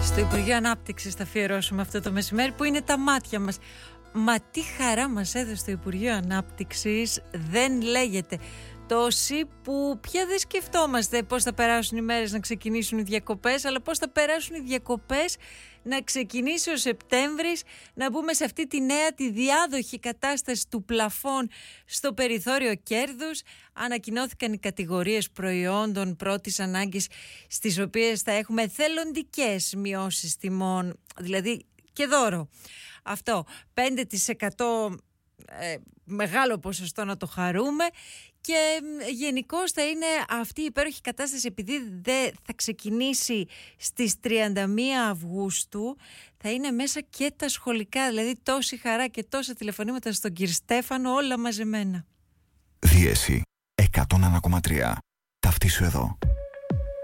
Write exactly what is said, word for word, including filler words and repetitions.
Στο Υπουργείο Ανάπτυξης θα αφιερώσουμε αυτό το μεσημέρι, που είναι τα μάτια μας. Μα τι χαρά μας έδωσε το Υπουργείο Ανάπτυξης, δεν λέγεται. Τόσοι που πια δεν σκεφτόμαστε πώς θα περάσουν οι μέρες να ξεκινήσουν οι διακοπές, αλλά πώς θα περάσουν οι διακοπές να ξεκινήσει ο Σεπτέμβρης, να μπούμε σε αυτή τη νέα, τη διάδοχη κατάσταση του πλαφών στο περιθώριο κέρδους. Ανακοινώθηκαν οι κατηγορίες προϊόντων πρώτης ανάγκης, στις οποίες θα έχουμε θελοντικές μειώσεις τιμών, δηλαδή και δώρο. Αυτό, πέντε τοις εκατό ε, μεγάλο ποσοστό να το χαρούμε. Και γενικώς θα είναι αυτή η υπέροχη κατάσταση, επειδή δεν θα ξεκινήσει στις τριάντα μία Αυγούστου, θα είναι μέσα και τα σχολικά, δηλαδή τόση χαρά και τόσα τηλεφωνήματα στον κύριο Στέφανο, όλα μαζεμένα. Δίεση εκατόν ένα κόμμα τρία. Ταυτίσου εδώ.